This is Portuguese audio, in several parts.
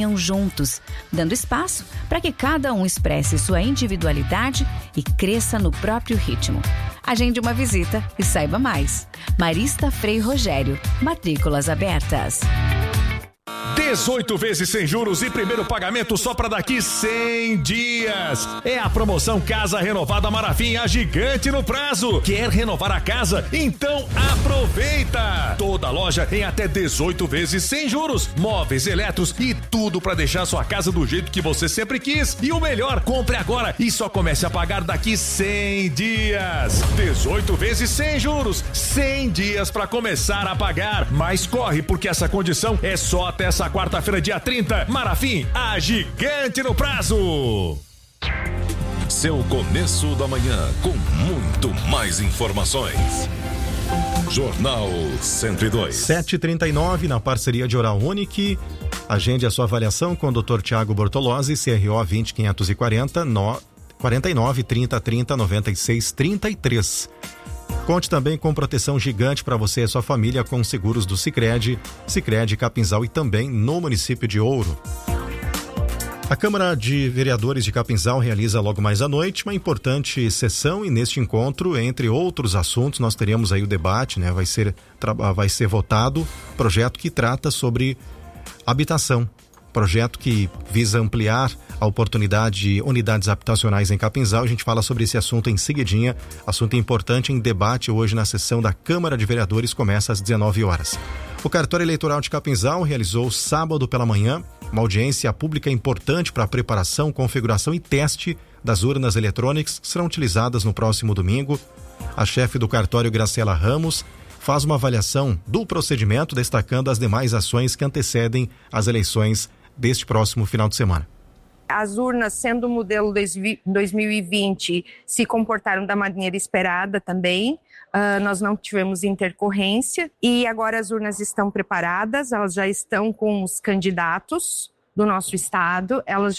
caminham juntos, dando espaço para que cada um expresse sua individualidade e cresça no próprio ritmo. Agende uma visita e saiba mais. Marista Frei Rogério, matrículas abertas. 18 vezes sem juros e primeiro pagamento só para daqui 100 dias. É a promoção Casa Renovada Marafim, a gigante no prazo. Quer renovar a casa? Então aproveita! Toda loja em até 18 vezes sem juros. Móveis, eletros e tudo para deixar sua casa do jeito que você sempre quis. E o melhor, compre agora e só comece a pagar daqui 100 dias. 18 vezes sem juros, 100 dias para começar a pagar. Mas corre, porque essa condição é só até essa quarta-feira, dia 30, Marafim, a gigante no prazo. Seu começo da manhã com muito mais informações. Jornal 102. 7h39, na parceria de Oral Unique. Agende a sua avaliação com o Dr. Tiago Bortolozzi, CRO 20540 49 30 30 96 33. Conte também com proteção gigante para você e sua família com seguros do Sicredi, Sicredi Capinzal e também no município de Ouro. A Câmara de Vereadores de Capinzal realiza logo mais à noite uma importante sessão e neste encontro, entre outros assuntos, nós teremos aí o debate, né? Vai ser votado projeto que trata sobre habitação. Projeto que visa ampliar a oportunidade de unidades habitacionais em Capinzal. A gente fala sobre esse assunto em seguidinha, assunto importante em debate hoje na sessão da Câmara de Vereadores, começa às 19 horas. O cartório eleitoral de Capinzal realizou sábado pela manhã uma audiência pública importante para a preparação, configuração e teste das urnas eletrônicas que serão utilizadas no próximo domingo. A chefe do cartório, Graciela Ramos, faz uma avaliação do procedimento, destacando as demais ações que antecedem as eleições deste próximo final de semana. As urnas, sendo o modelo 2020, se comportaram da maneira esperada também. Nós não tivemos intercorrência e agora as urnas estão preparadas, elas já estão com os candidatos do nosso estado,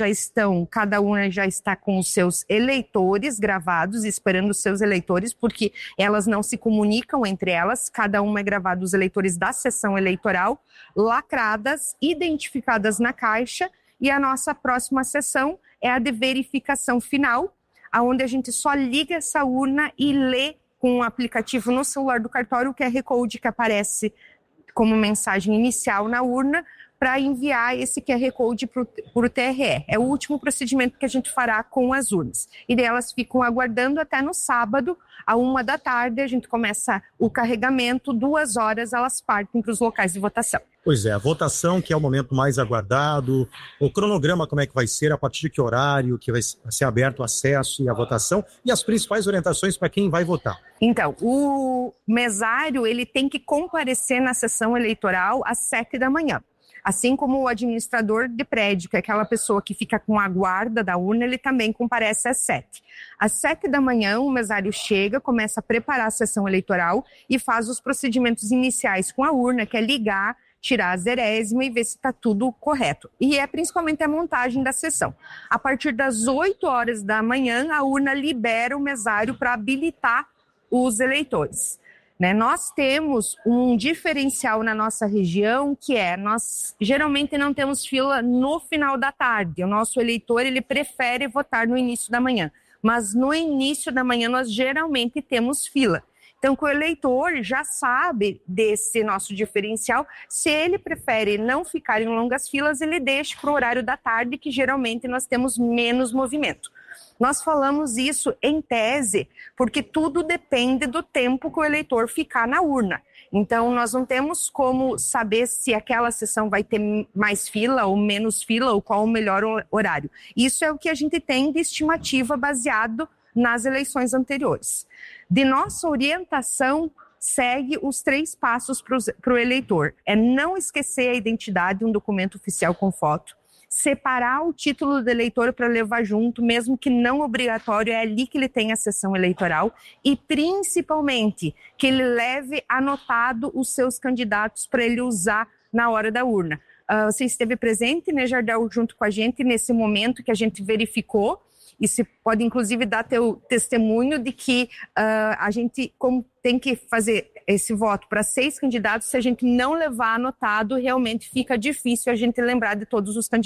cada urna já está com os seus eleitores gravados, esperando os seus eleitores, porque elas não se comunicam entre elas, cada uma é gravada os eleitores da sessão eleitoral, lacradas, identificadas na caixa, e a nossa próxima sessão é a de verificação final, onde a gente só liga essa urna e lê com o aplicativo no celular do cartório o QR Code que aparece como mensagem inicial na urna, para enviar esse QR Code para o TRE. É o último procedimento que a gente fará com as urnas. E daí elas ficam aguardando até no sábado, à 13h, a gente começa o carregamento, 2 horas elas partem para os locais de votação. Pois é, a votação que é o momento mais aguardado, o cronograma como é que vai ser, a partir de que horário que vai ser aberto o acesso e a votação e as principais orientações para quem vai votar. Então, o mesário ele tem que comparecer na sessão eleitoral às 7h. Assim como o administrador de prédio, que é aquela pessoa que fica com a guarda da urna, ele também comparece às 7h. Às 7h, o mesário chega, começa a preparar a sessão eleitoral e faz os procedimentos iniciais com a urna, que é ligar, tirar a zerésima e ver se está tudo correto. E é principalmente a montagem da sessão. A partir das 8h, a urna libera o mesário para habilitar os eleitores. Nós temos um diferencial na nossa região, que nós geralmente não temos fila no final da tarde. O nosso eleitor, ele prefere votar no início da manhã. Mas no início da manhã nós geralmente temos fila. Então, o eleitor já sabe desse nosso diferencial. Se ele prefere não ficar em longas filas, ele deixa para o horário da tarde, que geralmente nós temos menos movimento. Nós falamos isso em tese, porque tudo depende do tempo que o eleitor ficar na urna. Então, nós não temos como saber se aquela sessão vai ter mais fila ou menos fila, ou qual o melhor horário. Isso é o que a gente tem de estimativa baseado nas eleições anteriores. De nossa orientação, segue os 3 passos para o eleitor. É não esquecer a identidade, um documento oficial com foto. Separar o título do eleitor para levar junto, mesmo que não obrigatório, é ali que ele tem a sessão eleitoral, e principalmente que ele leve anotado os seus candidatos para ele usar na hora da urna. Você esteve presente, né, Jardel, junto com a gente nesse momento que a gente verificou, e você pode inclusive dar teu testemunho de que a gente, como tem que fazer esse voto para 6 candidatos, se a gente não levar anotado, realmente fica difícil a gente lembrar de todos os candidatos.